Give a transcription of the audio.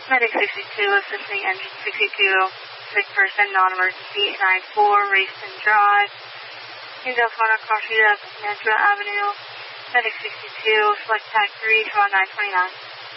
Medic 62, assisting engine 62, sick person, non-emergency, 94, Racing Drive, in Deltona, cross street up Metro Avenue. Medic 62, select tag 3, draw 929.